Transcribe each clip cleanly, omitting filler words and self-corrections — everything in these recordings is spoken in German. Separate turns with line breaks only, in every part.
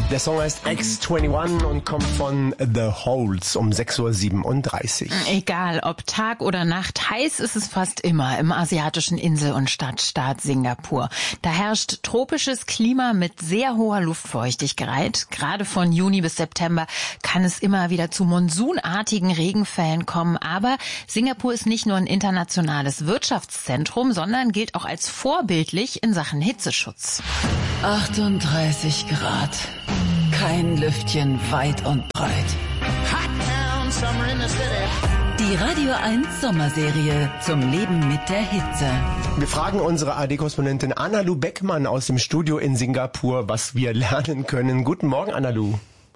Der Song heißt X21 und kommt von The Holes um 6:37 Uhr.
Egal, ob Tag oder Nacht, heiß ist es fast immer im asiatischen Insel- und Stadtstaat Singapur. Da herrscht tropisches Klima mit sehr hoher Luftfeuchtigkeit. Gerade von Juni bis September kann es immer wieder zu monsunartigen Regenfällen kommen. Aber Singapur ist nicht nur ein internationales Wirtschaftszentrum, sondern gilt auch als vorbildlich in Sachen Hitzeschutz.
38 Grad. Kein Lüftchen weit und breit. Die Radio 1 Sommerserie zum Leben mit der Hitze.
Wir fragen unsere ARD-Korrespondentin Anna-Lu Beckmann aus dem Studio in Singapur, was wir lernen können. Guten Morgen, Anna-Lu.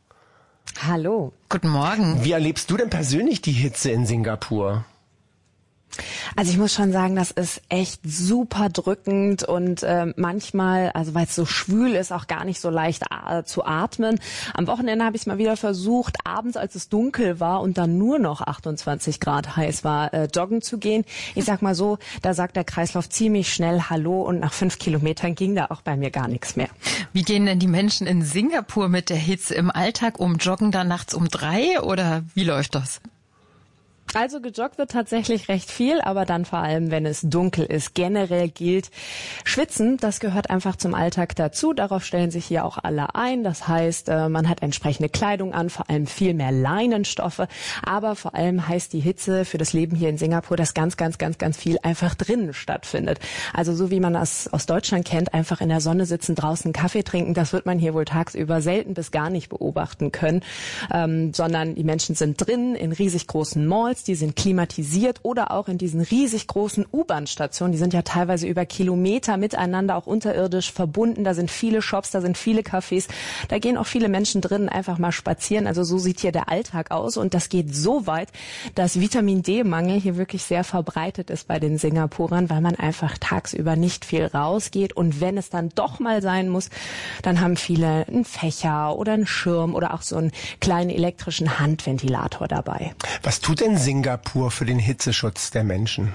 Hallo.
Guten Morgen.
Wie erlebst du denn persönlich die Hitze in Singapur?
Also ich muss schon sagen, das ist echt super drückend und manchmal, also weil es so schwül ist, auch gar nicht so leicht zu atmen. Am Wochenende habe ich es mal wieder versucht, abends, als es dunkel war und dann nur noch 28 Grad heiß war, joggen zu gehen. Ich sag mal so, da sagt der Kreislauf ziemlich schnell Hallo und nach 5 Kilometern ging da auch bei mir gar nichts mehr.
Wie gehen denn die Menschen in Singapur mit der Hitze im Alltag um? Joggen da nachts um 3 oder wie läuft das?
Also gejoggt wird tatsächlich recht viel, aber dann vor allem, wenn es dunkel ist. Generell gilt, Schwitzen, das gehört einfach zum Alltag dazu. Darauf stellen sich hier auch alle ein. Das heißt, man hat entsprechende Kleidung an, vor allem viel mehr Leinenstoffe. Aber vor allem heißt die Hitze für das Leben hier in Singapur, dass ganz viel einfach drinnen stattfindet. Also so wie man das aus Deutschland kennt, einfach in der Sonne sitzen, draußen einen Kaffee trinken, das wird man hier wohl tagsüber selten bis gar nicht beobachten können. Sondern die Menschen sind drin in riesig großen Malls, die sind klimatisiert oder auch in diesen riesig großen U-Bahn-Stationen. Die sind ja teilweise über Kilometer miteinander auch unterirdisch verbunden. Da sind viele Shops, da sind viele Cafés. Da gehen auch viele Menschen drin einfach mal spazieren. Also so sieht hier der Alltag aus. Und das geht so weit, dass Vitamin-D-Mangel hier wirklich sehr verbreitet ist bei den Singapurern, weil man einfach tagsüber nicht viel rausgeht. Und wenn es dann doch mal sein muss, dann haben viele einen Fächer oder einen Schirm oder auch so einen kleinen elektrischen Handventilator dabei.
Was tut denn Singapur für den Hitzeschutz der Menschen?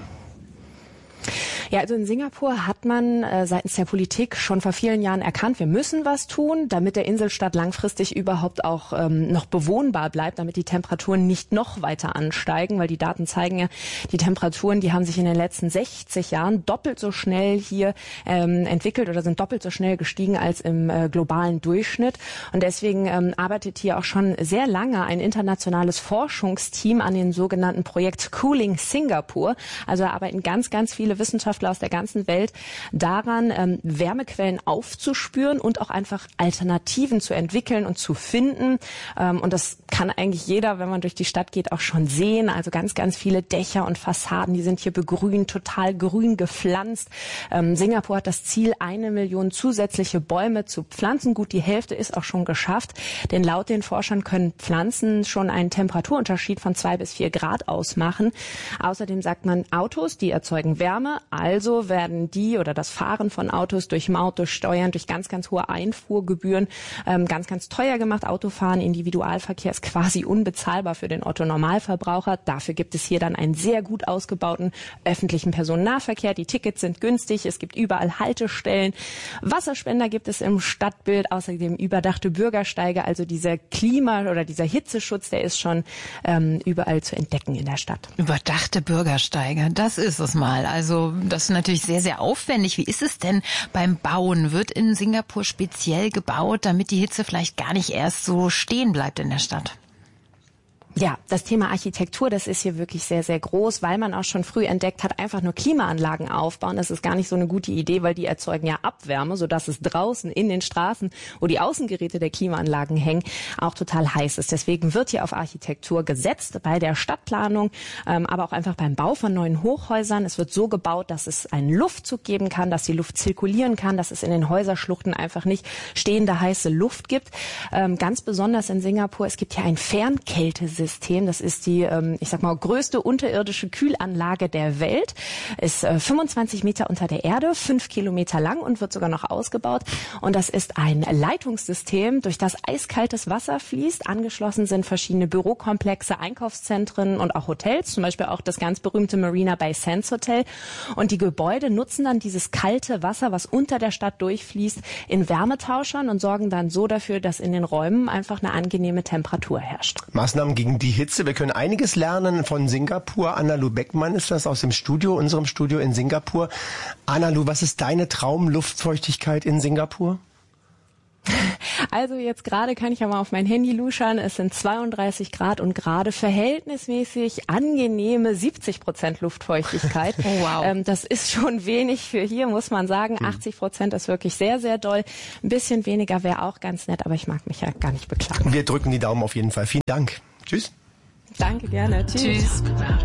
Ja, also in Singapur hat man seitens der Politik schon vor vielen Jahren erkannt, wir müssen was tun, damit der Inselstaat langfristig überhaupt auch noch bewohnbar bleibt, damit die Temperaturen nicht noch weiter ansteigen, weil die Daten zeigen ja, die Temperaturen, die haben sich in den letzten 60 Jahren doppelt so schnell hier entwickelt oder sind doppelt so schnell gestiegen als im globalen Durchschnitt. Und deswegen arbeitet hier auch schon sehr lange ein internationales Forschungsteam an dem sogenannten Projekt Cooling Singapore. Also da arbeiten ganz viele Wissenschaftler aus der ganzen Welt daran, Wärmequellen aufzuspüren und auch einfach Alternativen zu entwickeln und zu finden. Und das kann eigentlich jeder, wenn man durch die Stadt geht, auch schon sehen. Also ganz viele Dächer und Fassaden, die sind hier begrünt, total grün gepflanzt. Singapur hat das Ziel, 1 Million zusätzliche Bäume zu pflanzen. Gut, die Hälfte ist auch schon geschafft. Denn laut den Forschern können Pflanzen schon einen Temperaturunterschied von 2 bis 4 Grad ausmachen. Außerdem sagt man, Autos, die erzeugen Wärme. Also werden die oder das Fahren von Autos durch Maut, durch Steuern, durch ganz hohe Einfuhrgebühren ganz teuer gemacht. Autofahren, Individualverkehr ist quasi unbezahlbar für den Otto-Normalverbraucher. Dafür gibt es hier dann einen sehr gut ausgebauten öffentlichen Personennahverkehr. Die Tickets sind günstig, es gibt überall Haltestellen. Wasserspender gibt es im Stadtbild, außerdem überdachte Bürgersteige. Also dieser oder dieser Hitzeschutz, der ist schon überall zu entdecken in der Stadt.
Überdachte Bürgersteige, das ist es mal. Also das ist natürlich sehr aufwendig. Wie ist es denn beim Bauen? Wird in Singapur speziell gebaut, damit die Hitze vielleicht gar nicht erst so stehen bleibt in der Stadt?
Ja, das Thema Architektur, das ist hier wirklich sehr groß, weil man auch schon früh entdeckt hat, einfach nur Klimaanlagen aufbauen. Das ist gar nicht so eine gute Idee, weil die erzeugen ja Abwärme, sodass es draußen in den Straßen, wo die Außengeräte der Klimaanlagen hängen, auch total heiß ist. Deswegen wird hier auf Architektur gesetzt bei der Stadtplanung, aber auch einfach beim Bau von neuen Hochhäusern. Es wird so gebaut, dass es einen Luftzug geben kann, dass die Luft zirkulieren kann, dass es in den Häuserschluchten einfach nicht stehende heiße Luft gibt. Ganz besonders in Singapur, es gibt hier ein Fernkältesystem. System. Das ist die, ich sag mal, größte unterirdische Kühlanlage der Welt. Ist 25 Meter unter der Erde, 5 Kilometer lang und wird sogar noch ausgebaut. Und das ist ein Leitungssystem, durch das eiskaltes Wasser fließt. Angeschlossen sind verschiedene Bürokomplexe, Einkaufszentren und auch Hotels, zum Beispiel auch das ganz berühmte Marina Bay Sands Hotel. Und die Gebäude nutzen dann dieses kalte Wasser, was unter der Stadt durchfließt, in Wärmetauschern und sorgen dann so dafür, dass in den Räumen einfach eine angenehme Temperatur herrscht.
Maßnahmen gegen die Hitze. Wir können einiges lernen von Singapur. Anna-Lu Beckmann ist das aus dem Studio, unserem Studio in Singapur. Anna-Lu, was ist deine Traumluftfeuchtigkeit in Singapur?
Also jetzt gerade kann ich ja mal auf mein Handy luschern. Es sind 32 Grad und gerade verhältnismäßig angenehme 70% Luftfeuchtigkeit.
Oh, wow.
Das ist schon wenig für hier, muss man sagen. 80% ist wirklich sehr, sehr doll. Ein bisschen weniger wäre auch ganz nett, aber ich mag mich ja gar nicht beklagen.
Wir drücken die Daumen auf jeden Fall. Vielen Dank. Tschüss.
Danke, gerne. Tschüss.